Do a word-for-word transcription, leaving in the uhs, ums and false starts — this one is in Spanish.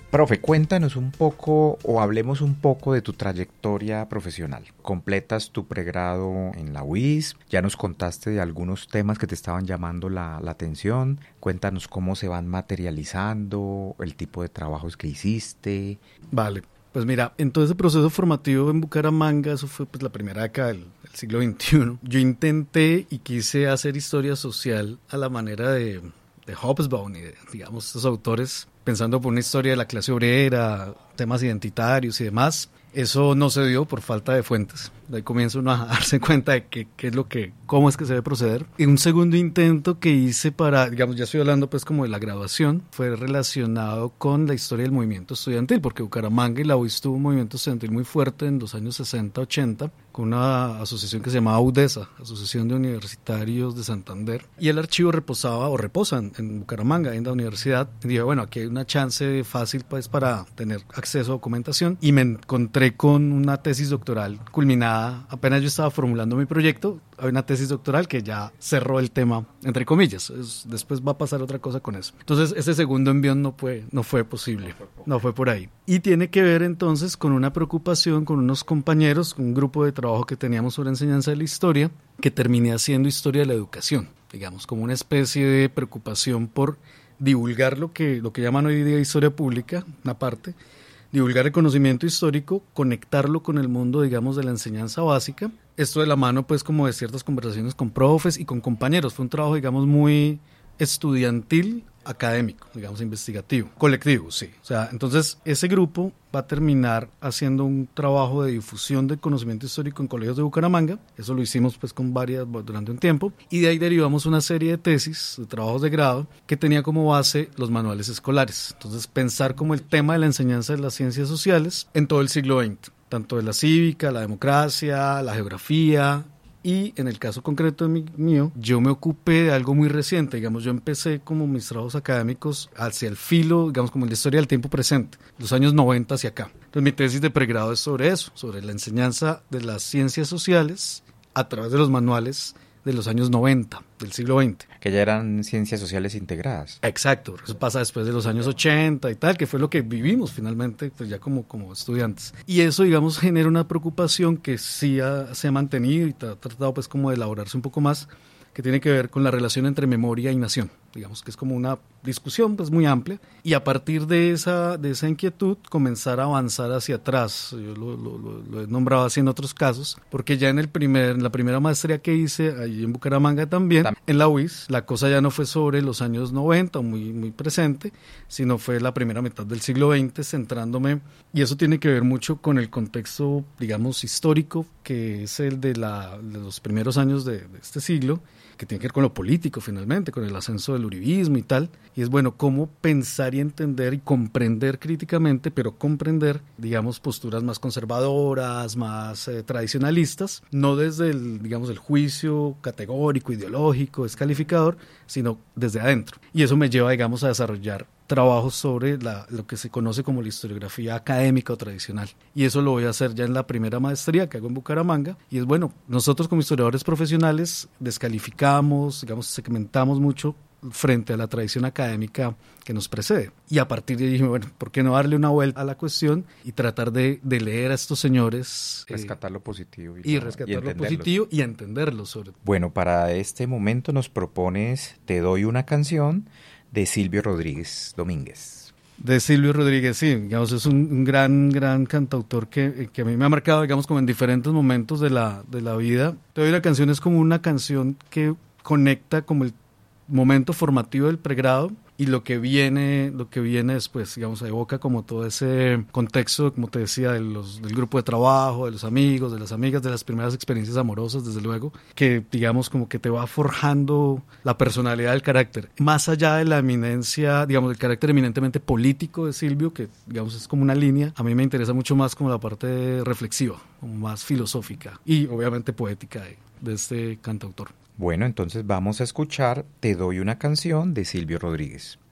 Profe, cuéntanos un poco o hablemos un poco de tu trayectoria profesional. Completas tu pregrado en la U I S, ya nos contaste de algunos temas que te estaban llamando la, la atención. Cuéntanos cómo se van materializando, el tipo de trabajos que hiciste. Vale, pues mira, en todo ese proceso formativo en Bucaramanga, eso fue pues la primera década del, del siglo veintiuno, yo intenté y quise hacer historia social a la manera de, de Hobsbawm y de, digamos, estos autores, pensando por una historia de la clase obrera, temas identitarios y demás. Eso no se dio por falta de fuentes. De ahí comienza uno a darse cuenta de qué es lo que, cómo es que se debe proceder. Y un segundo intento que hice para, digamos, ya estoy hablando pues como de la graduación, fue relacionado con la historia del movimiento estudiantil, porque Bucaramanga y la U I S tuvo un movimiento estudiantil muy fuerte en los años sesenta, ochenta, con una asociación que se llamaba UDESA, Asociación de Universitarios de Santander, y el archivo reposaba o reposa en, en Bucaramanga, en la universidad. Y dije, bueno, aquí hay una chance fácil pues para tener acceso a documentación, y me encontré con una tesis doctoral culminada. Apenas yo estaba formulando mi proyecto, hay una tesis doctoral que ya cerró el tema, entre comillas. Es, después va a pasar otra cosa con eso. Entonces, ese segundo envión no fue, no fue posible, no fue por ahí. Y tiene que ver entonces con una preocupación con unos compañeros, un grupo de trabajo que teníamos sobre enseñanza de la historia, que terminé haciendo historia de la educación, digamos, como una especie de preocupación por divulgar lo que, lo que llaman hoy día historia pública, una parte, divulgar el conocimiento histórico, conectarlo con el mundo, digamos, de la enseñanza básica. Esto de la mano, pues, como de ciertas conversaciones con profes y con compañeros. Fue un trabajo, digamos, muy estudiantil, académico, digamos, investigativo, colectivo, sí. O sea, entonces, ese grupo va a terminar haciendo un trabajo de difusión del conocimiento histórico en colegios de Bucaramanga. Eso lo hicimos, pues, con varias, durante un tiempo. Y de ahí derivamos una serie de tesis, de trabajos de grado, que tenía como base los manuales escolares. Entonces, pensar como el tema de la enseñanza de las ciencias sociales en todo el siglo veinte. Tanto de la cívica, la democracia, la geografía. Y en el caso concreto de mi, mío, yo me ocupé de algo muy reciente, digamos, yo empecé como mis trabajos académicos hacia el filo, digamos, como en la historia del tiempo presente, los años noventa hacia acá. Entonces mi tesis de pregrado es sobre eso, sobre la enseñanza de las ciencias sociales a través de los manuales de los años noventa, del siglo veinte. Que ya eran ciencias sociales integradas. Exacto, eso pasa después de los años ochenta y tal, que fue lo que vivimos finalmente, pues ya como, como estudiantes. Y eso, digamos, genera una preocupación que sí ha, se ha mantenido y ha tratado pues como de elaborarse un poco más, que tiene que ver con la relación entre memoria y nación, digamos que es como una discusión pues muy amplia, y a partir de esa, de esa inquietud comenzar a avanzar hacia atrás. Yo lo, lo, lo, lo he nombrado así en otros casos, porque ya en, el primer, en la primera maestría que hice, allí en Bucaramanga también, en la U I S, la cosa ya no fue sobre los años noventa, muy, muy presente, sino fue la primera mitad del siglo veinte, centrándome, y eso tiene que ver mucho con el contexto, digamos, histórico, que es el de, la, de los primeros años de, de este siglo, que tiene que ver con lo político finalmente, con el ascenso del uribismo y tal, y es bueno cómo pensar y entender y comprender críticamente, pero comprender, digamos, posturas más conservadoras, más eh, tradicionalistas, no desde el, digamos, el juicio categórico, ideológico, descalificador, sino desde adentro. Y eso me lleva, digamos, a desarrollar trabajos sobre la, lo que se conoce como la historiografía académica o tradicional. Y eso lo voy a hacer ya en la primera maestría que hago en Bucaramanga. Y es bueno, nosotros como historiadores profesionales descalificamos, digamos, segmentamos mucho frente a la tradición académica que nos precede. Y a partir de ahí dije, bueno, ¿por qué no darle una vuelta a la cuestión y tratar de, de leer a estos señores? Rescatar eh, lo positivo. Y, y rescatar y lo positivo y entenderlo sobre todo. Bueno, para este momento nos propones Te doy una canción de Silvio Rodríguez Domínguez. De Silvio Rodríguez, sí, digamos, es un, un gran, gran cantautor que, que a mí me ha marcado, digamos, como en diferentes momentos de la, de la vida. Te doy una canción, es como una canción que conecta como el momento formativo del pregrado y lo que viene, lo que viene después, digamos, evoca como todo ese contexto, como te decía, de los, del grupo de trabajo, de los amigos, de las amigas, de las primeras experiencias amorosas, desde luego, que digamos como que te va forjando la personalidad del carácter. Más allá de la eminencia, digamos, del carácter eminentemente político de Silvio, que digamos es como una línea, a mí me interesa mucho más como la parte reflexiva, como más filosófica y obviamente poética de, de este cantautor. Bueno, entonces vamos a escuchar Te doy una canción de Silvio Rodríguez.